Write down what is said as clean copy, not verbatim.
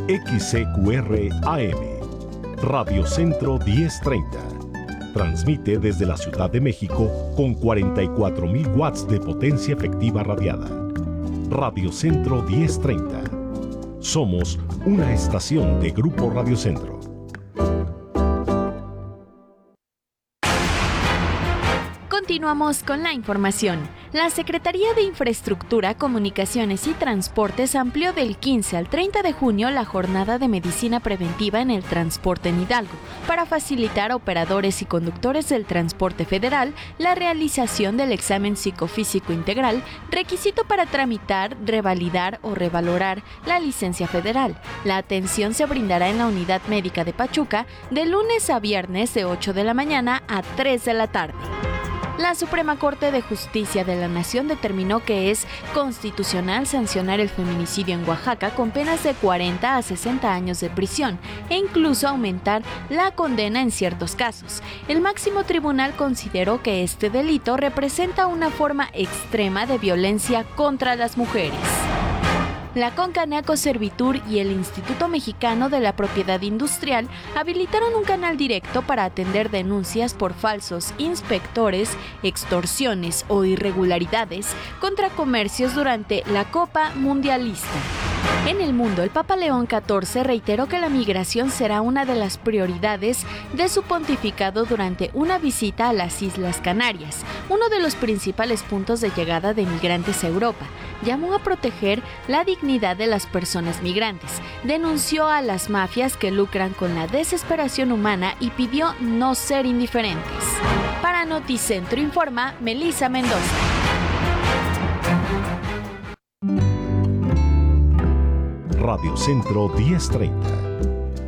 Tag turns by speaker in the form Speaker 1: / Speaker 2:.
Speaker 1: XCQR AM, Radio Centro 1030. Transmite desde la Ciudad de México con 44.000 watts de potencia efectiva radiada. Radio Centro 1030. Somos una estación de Grupo Radio Centro.
Speaker 2: Continuamos con la información. La Secretaría de Infraestructura, Comunicaciones y Transportes amplió del 15 al 30 de junio la jornada de medicina preventiva en el transporte en Hidalgo, para facilitar a operadores y conductores del transporte federal la realización del examen psicofísico integral, requisito para tramitar, revalidar o revalorar la licencia federal. La atención se brindará en la Unidad Médica de Pachuca de lunes a viernes de 8 de la mañana a 3 de la tarde. La Suprema Corte de Justicia de la Nación determinó que es constitucional sancionar el feminicidio en Oaxaca con penas de 40 a 60 años de prisión e incluso aumentar la condena en ciertos casos. El máximo tribunal consideró que este delito representa una forma extrema de violencia contra las mujeres. La Concanaco Servitur y el Instituto Mexicano de la Propiedad Industrial habilitaron un canal directo para atender denuncias por falsos inspectores, extorsiones o irregularidades contra comercios durante la Copa Mundialista. En el mundo, el Papa León XIV reiteró que la migración será una de las prioridades de su pontificado durante una visita a las Islas Canarias, uno de los principales puntos de llegada de migrantes a Europa. Llamó a proteger la dignidad de las personas migrantes, denunció a las mafias que lucran con la desesperación humana y pidió no ser indiferentes. Para Noticentro informa Melissa Mendoza.
Speaker 1: Radio Centro 1030.